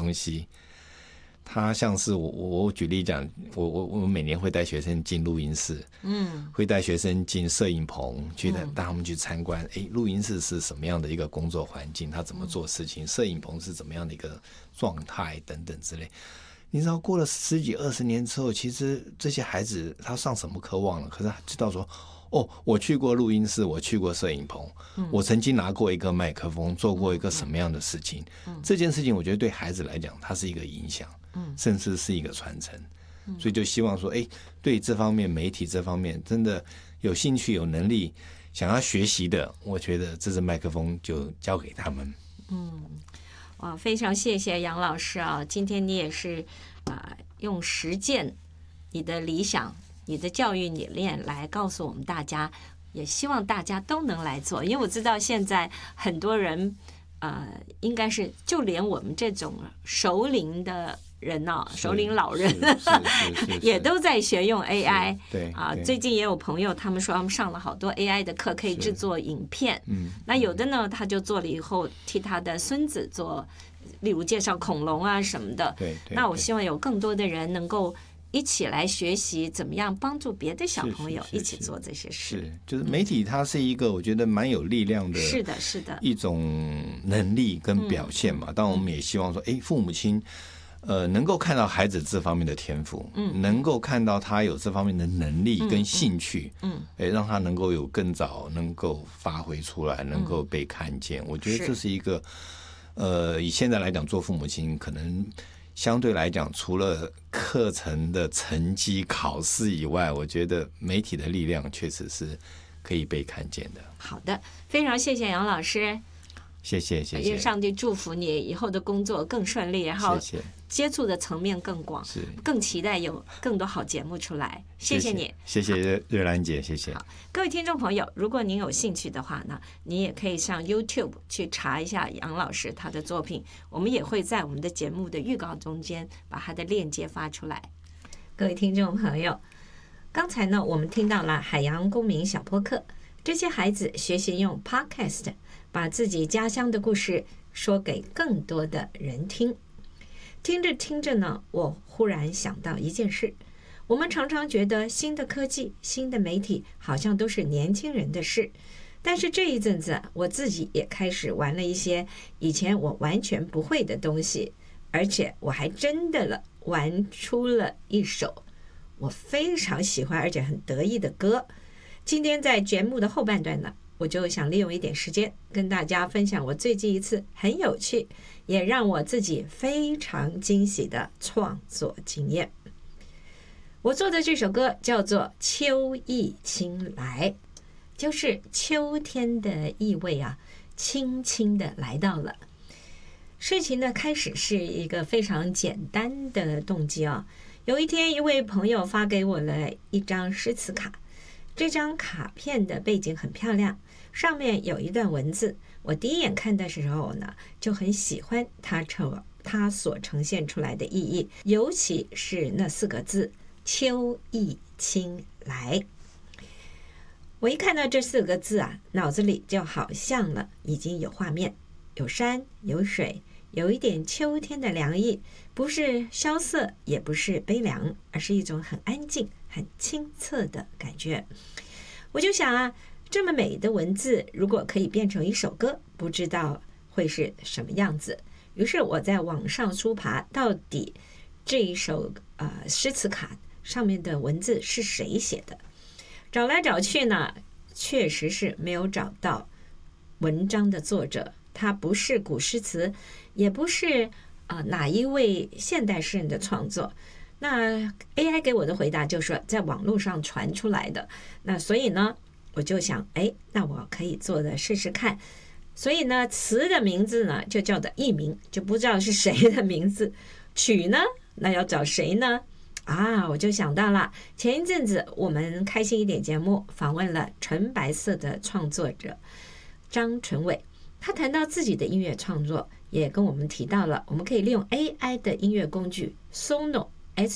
东西。它像是我举例讲，我每年会带学生进录音室，会带学生进摄影棚去带他们去参观，录音室是什么样的一个工作环境，他怎么做事情，摄影棚是怎么样的一个状态等等之类。你知道过了10几20年之后，其实这些孩子他上什么课忘了，可是他知道说我去过录音室，我去过摄影棚，我曾经拿过一个麦克风，做过一个什么样的事情，这件事情我觉得对孩子来讲它是一个影响，甚至是一个传承，所以就希望说对这方面媒体这方面真的有兴趣有能力想要学习的，我觉得这支麦克风就交给他们。 非常谢谢杨老师啊！今天你也是用实践你的理想、你的教育理念来告诉我们大家，也希望大家都能来做。因为我知道现在很多人应该是就连我们这种熟龄的人熟龄老人也都在学用 AI。对最近也有朋友他们说他们上了好多 AI 的课，可以制作影片。那有的呢他就做了以后替他的孙子做，例如介绍恐龙啊什么的。那我希望有更多的人能够一起来学习怎么样帮助别的小朋友一起做这些事。 就是媒体它是一个我觉得蛮有力量的，是的一种能力跟表现嘛。当然我们也希望说父母亲能够看到孩子这方面的天赋，能够看到他有这方面的能力跟兴趣，让他能够有更早能够发挥出来，能够被看见。我觉得这是一个以现在来讲做父母亲可能相对来讲除了课程的成绩考试以外，我觉得媒体的力量确实是可以被看见的。 好的，非常谢谢杨老师。 谢谢。 愿上帝祝福你以后的工作更顺利，然后接触的层面更广，更期待有更多好节目出来。谢谢你， 谢谢瑞兰姐，谢谢。 好，各位听众朋友，如果您有兴趣的话呢，你也可以上 YouTube 去查一下杨老师他的作品，我们也会在我们的节目的预告中间把他的链接发出来。各位听众朋友，刚才呢我们听到了海洋公民小播客，这些孩子学习用 Podcast把自己家乡的故事说给更多的人听。听着听着呢，我忽然想到一件事，我们常常觉得新的科技、新的媒体好像都是年轻人的事，但是这一阵子我自己也开始玩了一些以前我完全不会的东西，而且我还真的玩出了一首我非常喜欢而且很得意的歌。今天在节目的后半段呢，我就想利用一点时间跟大家分享我最近一次很有趣也让我自己非常惊喜的创作经验。我做的这首歌叫做《秋意轻来》，就是秋天的意味轻轻的来到了。事情的开始是一个非常简单的动机有一天一位朋友发给我了一张诗词卡，这张卡片的背景很漂亮，上面有一段文字，我第一眼看的时候呢，就很喜欢它所呈现出来的意义，尤其是那4个字秋意轻来。我一看到这4个字脑子里就好像了已经有画面，有山有水，有一点秋天的凉意，不是萧瑟也不是悲凉，而是一种很安静很清澈的感觉。我就想这么美的文字如果可以变成一首歌，不知道会是什么样子。于是我在网上搜爬，到底这一首诗词卡上面的文字是谁写的。找来找去呢，确实是没有找到文章的作者，他不是古诗词，也不是哪一位现代诗人的创作。那 AI 给我的回答就是在网络上传出来的。那所以呢我就想那我可以做的试试看。所以呢词的名字呢就叫做佚名，就不知道是谁的名字。曲呢那要找谁呢我就想到了前一阵子我们开心一点节目访问了纯白色的创作者张纯伟，他谈到自己的音乐创作，也跟我们提到了我们可以利用 AI 的音乐工具 Suno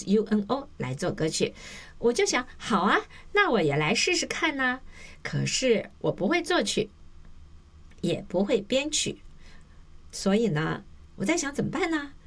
SUNO 来做歌曲。我就想好那我也来试试看可是我不会作曲也不会编曲，所以呢我在想怎么办呢？